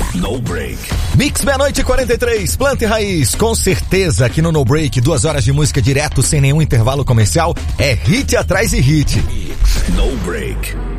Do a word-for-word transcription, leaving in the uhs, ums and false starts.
No Break. Mix meia-noite e quarenta e três, Planta e Raiz. Com certeza aqui no No Break, duas horas de música direto, sem nenhum intervalo comercial. É hit atrás de hit. No Break.